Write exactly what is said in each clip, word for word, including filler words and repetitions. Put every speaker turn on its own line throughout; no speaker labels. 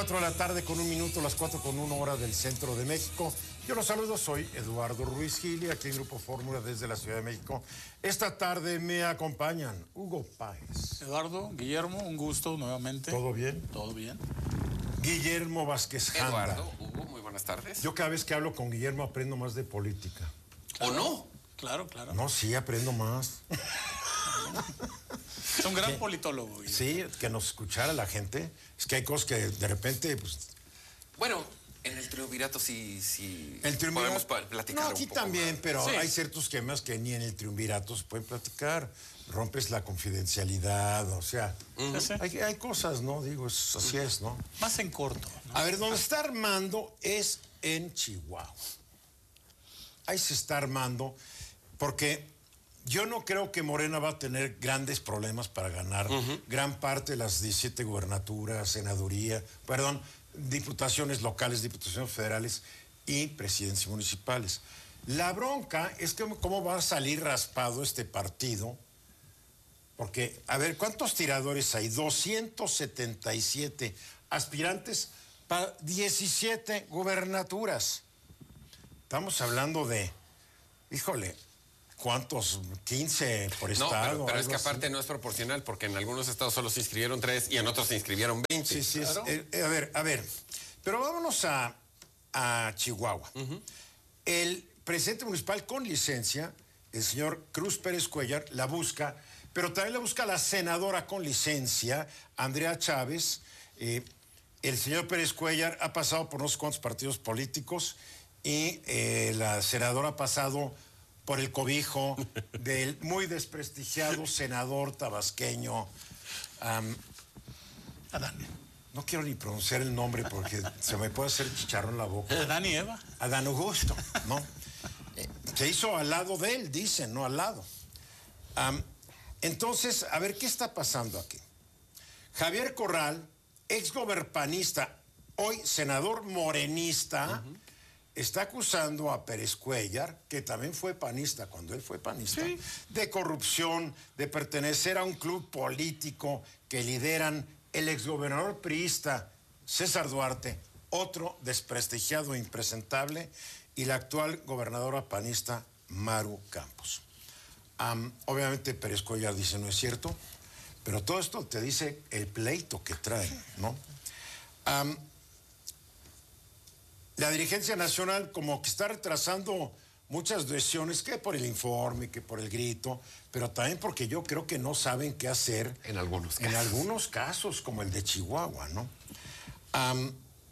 cuatro de la tarde con un minuto, las cuatro con una hora del centro de México. Yo los saludo, soy Eduardo Ruiz Gil y aquí en Grupo Fórmula desde la Ciudad de México. Esta tarde me acompañan Hugo Páez.
Eduardo, Guillermo, un gusto nuevamente.
¿Todo bien?
Todo bien.
Guillermo Vázquez Janda.
Eduardo, Hugo, muy buenas tardes.
Yo cada vez que hablo con Guillermo aprendo más de política.
¿O no?
Claro, claro.
No, sí, aprendo más.
Es un gran politólogo. Guillermo.
Sí, que nos escuchara la gente. Es que hay cosas que de repente, pues...
Bueno, en el triunvirato sí, sí
el
podemos platicar
no, aquí
un poco
también,
más.
pero
Sí.
hay ciertos temas que ni en el triunvirato se pueden platicar. Rompes la confidencialidad, o sea...
Sí, sí.
Hay, hay cosas, ¿no? Digo, es, así es, ¿no?
Más en corto, ¿no?
A ver, donde está armando es en Chihuahua. Ahí se está armando, porque yo no creo que Morena va a tener grandes problemas para ganar uh-huh. gran parte de las diecisiete gubernaturas, senaduría, perdón, diputaciones locales, diputaciones federales y presidencias municipales. La bronca es que cómo va a salir raspado este partido, porque, a ver, ¿cuántos tiradores hay? doscientos setenta y siete aspirantes para diecisiete gubernaturas. Estamos hablando de, híjole, ¿cuántos? quince por estado.
No, pero, pero es que
así.
aparte no es proporcional, porque en algunos estados solo se inscribieron tres y en otros se inscribieron veinte.
Sí, sí,
claro.
es, eh, a ver, a ver, pero vámonos a, a Chihuahua. Uh-huh. El presidente municipal con licencia, el señor Cruz Pérez Cuellar, la busca, pero también la busca la senadora con licencia, Andrea Chávez. Eh, el señor Pérez Cuellar ha pasado por unos cuantos partidos políticos y eh, la senadora ha pasado por el cobijo del muy desprestigiado senador tabasqueño um,
Adán.
No quiero ni pronunciar el nombre porque se me puede hacer chicharrón en la boca.
Adán y Eva.
Adán Augusto, ¿no? Eh, se hizo al lado de él, dicen, no al lado. Um, entonces, a ver, ¿qué está pasando aquí? Javier Corral, exgoberpanista, hoy senador morenista, uh-huh. está acusando a Pérez Cuellar, que también fue panista, cuando él fue panista, sí. de corrupción, de pertenecer a un club político que lideran el exgobernador priista César Duarte, otro desprestigiado e impresentable, y la actual gobernadora panista Maru Campos. Um, obviamente Pérez Cuellar dice no es cierto, pero todo esto te dice el pleito que trae, ¿no? Um, La dirigencia nacional como que está retrasando muchas decisiones, que por el informe, que por el grito, pero también porque yo creo que no saben qué hacer.
En algunos casos.
En algunos casos, como el de Chihuahua, ¿no? Um,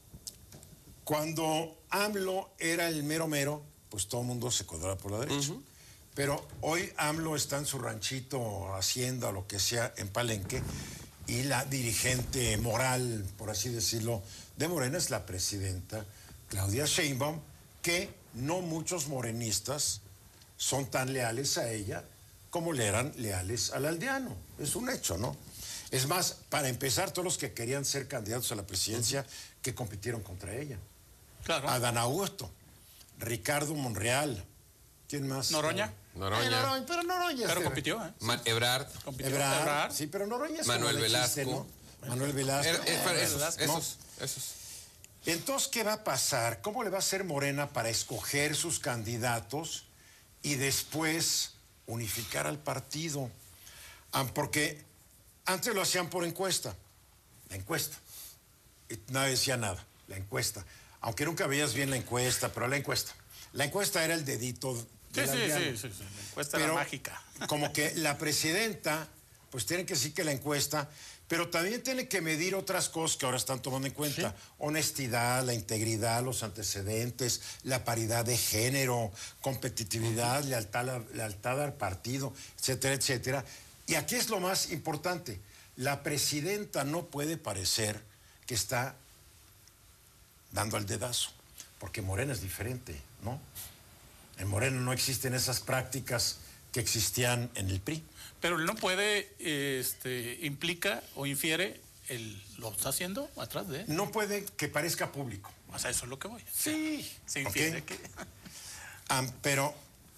cuando AMLO era el mero mero, pues todo el mundo se cuadraba por la derecha. Uh-huh. Pero hoy AMLO está en su ranchito, hacienda, lo que sea, en Palenque, y la dirigente moral, por así decirlo, de Morena es la presidenta Claudia Sheinbaum, que no muchos morenistas son tan leales a ella como le eran leales al aldeano. Es un hecho, ¿no? Es más, para empezar, todos los que querían ser candidatos a la presidencia uh-huh. que compitieron contra ella.
Claro.
Adán Augusto, Ricardo Monreal, ¿quién más?
Noroña.
Noroña.
Ay, Noroña, pero Noroña.
Pero
es
compitió, ¿eh?
Man, Ebrard.
Compitió.
Ebrard,
Ebrard.
sí, pero Noroña es
Manuel
como de
Velasco.
chiste, ¿no? Manuel Velasco.
Er, er, er, esos,
Velasco.
esos, esos.
Entonces, ¿qué va a pasar? ¿Cómo le va a hacer Morena para escoger sus candidatos y después unificar al partido? Ah, porque antes lo hacían por encuesta. La encuesta. Y nadie decía nada. La encuesta. Aunque nunca veías bien la encuesta, pero la encuesta. La encuesta era el dedito de
Sí, sí, sí, sí, sí. La encuesta
pero
era mágica.
Como que la presidenta, pues tiene que decir que la encuesta, pero también tiene que medir otras cosas que ahora están tomando en cuenta. Sí. Honestidad, la integridad, los antecedentes, la paridad de género, competitividad, uh-huh. lealtad, lealtad al partido, etcétera, etcétera. Y aquí es lo más importante. La presidenta no puede parecer que está dando al dedazo, porque Morena es diferente, ¿no? En Morena no existen esas prácticas que existían en el P R I.
Pero él no puede, este, implica o infiere, él lo está haciendo atrás de él.
No puede que parezca público.
O sea, eso es lo que voy.
Sí.
Se infiere
Okay.
que...
um, pero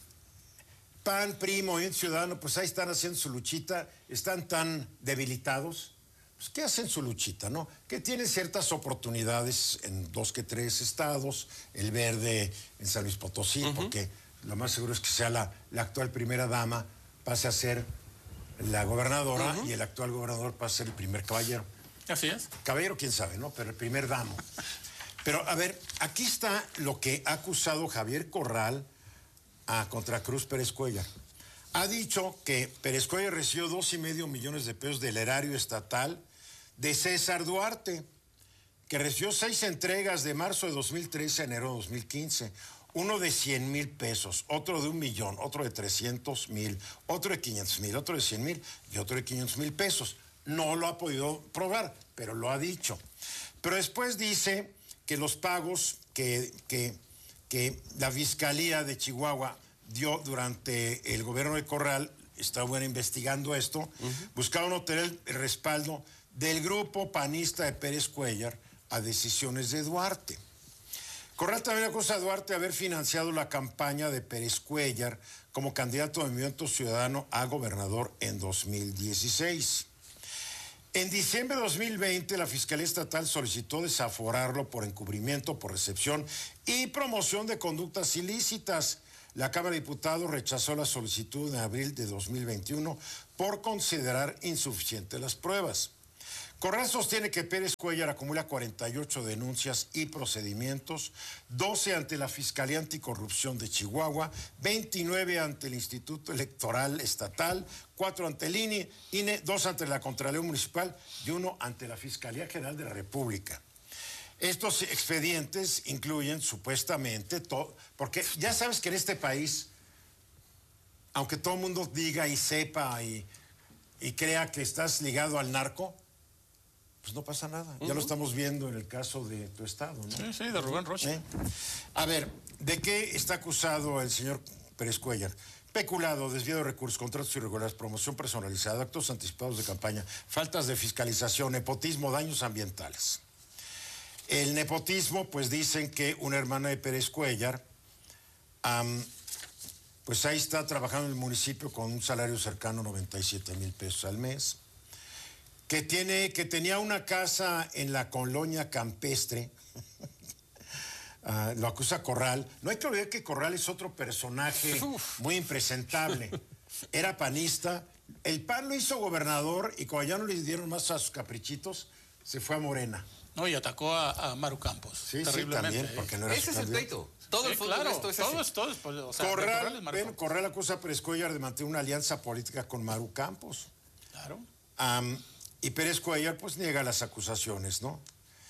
P A N, P R I, Movimiento Ciudadano, pues ahí están haciendo su luchita, están tan debilitados, pues, que hacen su luchita, ¿no? Que tienen ciertas oportunidades en dos que tres estados, el Verde en San Luis Potosí, uh-huh. porque lo más seguro es que sea la, la actual primera dama, pase a ser la gobernadora uh-huh. y el actual gobernador pase a ser el primer caballero.
Así es.
Caballero, quién sabe, ¿no? Pero el primer damo. Pero, a ver, aquí está lo que ha acusado Javier Corral a contra Cruz Pérez Cuéllar. Ha dicho que Pérez Cuéllar recibió dos y medio millones de pesos del erario estatal de César Duarte, que recibió seis entregas de marzo de dos mil trece a enero de dos mil quince. Uno de cien mil pesos, otro de un millón, otro de trescientos mil, otro de quinientos mil, otro de cien mil y otro de quinientos mil pesos. No lo ha podido probar, pero lo ha dicho. Pero después dice que los pagos que, que, que la Fiscalía de Chihuahua dio durante el gobierno de Corral, estaban investigando esto, uh-huh. buscaron obtener el respaldo del grupo panista de Pérez Cuéllar a decisiones de Duarte. Corral también acusa a Duarte de haber financiado la campaña de Pérez Cuéllar como candidato de Movimiento Ciudadano a gobernador en dos mil dieciséis. En diciembre de dos mil veinte, la Fiscalía Estatal solicitó desaforarlo por encubrimiento, por recepción y promoción de conductas ilícitas. La Cámara de Diputados rechazó la solicitud en abril de dos mil veintiuno por considerar insuficientes las pruebas. Corral sostiene que Pérez Cuéllar acumula cuarenta y ocho denuncias y procedimientos, doce ante la Fiscalía Anticorrupción de Chihuahua, veintinueve ante el Instituto Electoral Estatal, cuatro ante el I N E, I N E, dos ante la Contraloría Municipal y uno ante la Fiscalía General de la República. Estos expedientes incluyen supuestamente todo, porque ya sabes que en este país, aunque todo el mundo diga y sepa y, y crea que estás ligado al narco, pues no pasa nada. Uh-huh. Ya lo estamos viendo en el caso de tu estado, ¿no?
Sí, sí, de Rubén Rocha.
¿Eh? A ver, ¿de qué está acusado el señor Pérez Cuéllar? Peculado, desvío de recursos, contratos irregulares, promoción personalizada, actos anticipados de campaña, faltas de fiscalización, nepotismo, daños ambientales. El nepotismo, pues dicen que una hermana de Pérez Cuéllar, um, pues ahí está trabajando en el municipio con un salario cercano a noventa y siete mil pesos al mes. Que, tiene, que tenía una casa en la colonia campestre, uh, lo acusa Corral. No hay que olvidar que Corral es otro personaje Uf. muy impresentable. Era panista, el P A N lo hizo gobernador y cuando ya no le dieron más a sus caprichitos, se fue a Morena.
No, y atacó a, a Maru Campos.
Sí, sí, también, porque no era
Ese es el pleito. Todo
sí,
el fondo
claro,
de esto es
todo
así.
es, todo es, o sea,
Corral,
Corral, es
ven, Corral acusa a Pérez Cuéllar de mantener una alianza política con Maru Campos.
Claro.
Um, Y Pérez Cuéllar, pues, niega las acusaciones, ¿no?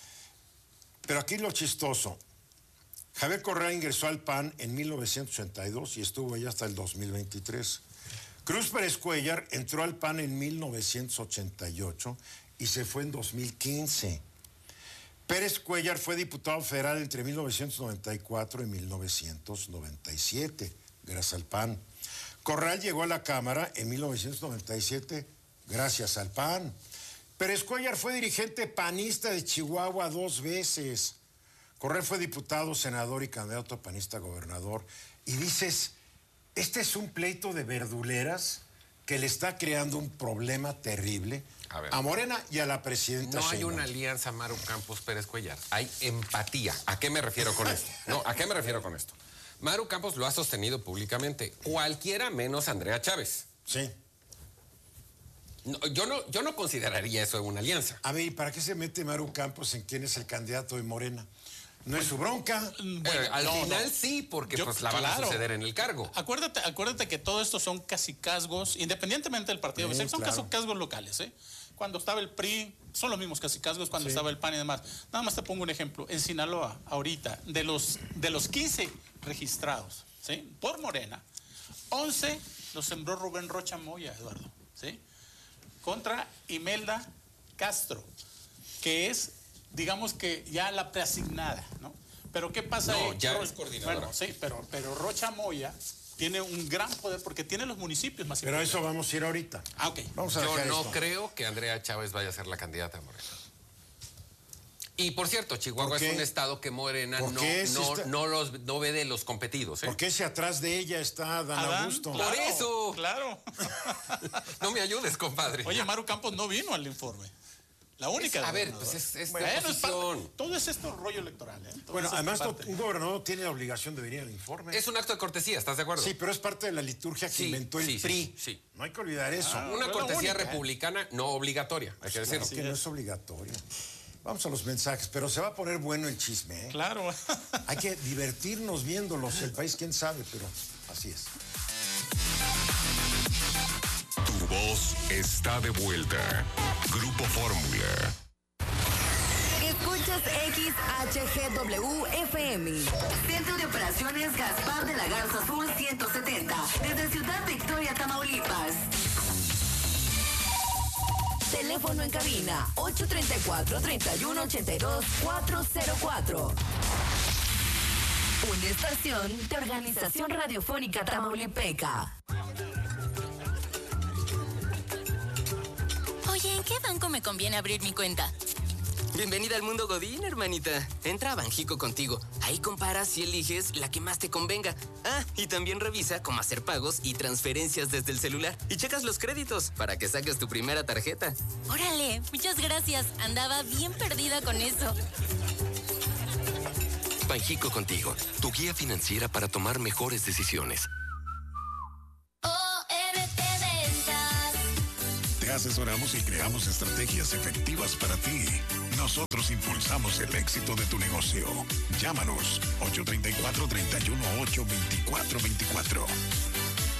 Pero aquí lo chistoso. Javier Corral ingresó al P A N en mil novecientos ochenta y dos y estuvo ahí hasta el dos mil veintitrés. Cruz Pérez Cuéllar entró al P A N en mil novecientos ochenta y ocho y se fue en dos mil quince. Pérez Cuéllar fue diputado federal entre mil novecientos noventa y cuatro y mil novecientos noventa y siete, gracias al P A N. Corral llegó a la Cámara en mil novecientos noventa y siete, gracias al P A N. Pérez Cuéllar fue dirigente panista de Chihuahua dos veces. Corral fue diputado, senador y candidato a panista a gobernador. Y dices, este es un pleito de verduleras que le está creando un problema terrible a, a Morena y a la presidenta.
No hay una alianza Maru Campos Pérez Cuéllar, hay empatía. ¿A qué me refiero con esto? No, ¿a qué me refiero con esto? Maru Campos lo ha sostenido públicamente, cualquiera menos Andrea Chávez.
Sí.
No, yo, no, yo no consideraría eso una alianza.
A ver, ¿para qué se mete Maru Campos en quién es el candidato de Morena? ¿No es su bronca?
Bueno, eh, al no, final no. sí, porque yo, pues la claro. van a suceder en el cargo.
Acuérdate, acuérdate que todo esto son cacicazgos, independientemente del partido, sí, son claro. cacicazgos locales, ¿eh? Cuando estaba el P R I, son los mismos cacicazgos cuando sí. estaba el P A N y demás. Nada más te pongo un ejemplo. En Sinaloa, ahorita, de los, de los quince registrados, ¿sí? Por Morena, once los sembró Rubén Rocha Moya, Eduardo, ¿sí? Contra Imelda Castro, que es, digamos que ya la preasignada, ¿no? Pero ¿qué pasa
no,
ahí?
ya
Ro
es coordinadora.
Bueno, sí, pero, pero Rocha Moya tiene un gran poder porque tiene los municipios más
importantes. Pero eso vamos a ir ahorita.
Ah, ok.
Vamos a
Yo no
esto.
creo que Andrea Chávez vaya a ser la candidata a Morena. Y por cierto, Chihuahua es un estado que Morena no, no, está... no, los, no ve de los competidos. ¿eh?
¿Por qué si atrás de ella está Dan
Adán,
Augusto?
Claro,
por eso.
Claro.
No me ayudes, compadre.
Oye, Maru Campos no vino al informe. La única.
Es, a ver,
gobernador.
pues es, es
bueno,
de
es parte,
oposición.
todo es esto rollo electoral. ¿eh? Todo
Bueno,
es
además no,
parte.
un gobernador tiene la obligación de venir al informe.
Es un acto de cortesía, ¿estás de acuerdo?
Sí, pero es parte de la liturgia que
Sí,
inventó el
sí,
P R I.
sí, sí.
No hay que olvidar eso.
Ah,
Una
Fue la
cortesía
única, ¿eh?
republicana no obligatoria, hay que decirlo.
Claro que no es obligatorio. Vamos a los mensajes, pero se va a poner bueno el chisme, ¿eh?
Claro.
Hay que divertirnos viéndolos. El país, quién sabe, pero así es.
Tu voz está de vuelta. Grupo Fórmula.
Escuchas X H G W F M. Centro de Operaciones Gaspar de la Garza Azul ciento setenta. Desde Ciudad Victoria, Tamaulipas. Teléfono en cabina ocho tres cuatro, tres uno ocho dos, cuatro cero cuatro. Una estación de Organización Radiofónica Tamaulipeca.
Oye, ¿en qué banco me conviene abrir mi cuenta?
Bienvenida al mundo Godín, hermanita. Entra a Banjico contigo. Ahí comparas y eliges la que más te convenga. Ah, y también revisa cómo hacer pagos y transferencias desde el celular. Y checas los créditos para que saques tu primera tarjeta.
Órale, muchas gracias. Andaba bien perdida con eso.
Banjico contigo, tu guía financiera para tomar mejores decisiones.
Te asesoramos y creamos estrategias efectivas para ti. Nosotros impulsamos el éxito de tu negocio. Llámanos ocho tres cuatro, tres uno ocho, dos cuatro dos cuatro.